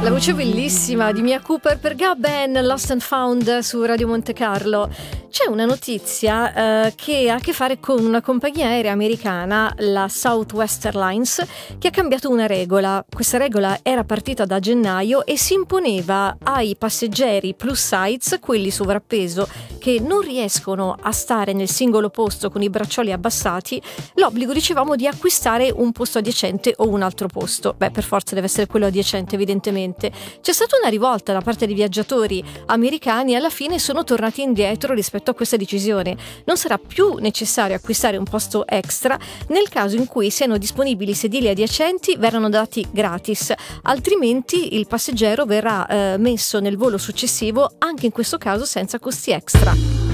La voce bellissima di Mia Cooper per Gabben, Lost and Found su Radio Monte Carlo. C'è una notizia che ha a che fare con una compagnia aerea americana, la Southwest Airlines, che ha cambiato una regola. Questa regola era partita da gennaio e si imponeva ai passeggeri plus size, quelli sovrappeso, che non riescono a stare nel singolo posto con i braccioli abbassati, l'obbligo, dicevamo, di acquistare un posto adiacente o un altro posto. Beh, per forza deve essere quello adiacente, evidentemente. C'è stata una rivolta da parte dei viaggiatori americani e alla fine sono tornati indietro rispetto a questa decisione. Non sarà più necessario acquistare un posto extra. Nel caso in cui siano disponibili sedili adiacenti, verranno dati gratis, altrimenti il passeggero verrà messo nel volo successivo, anche in questo caso senza costi extra.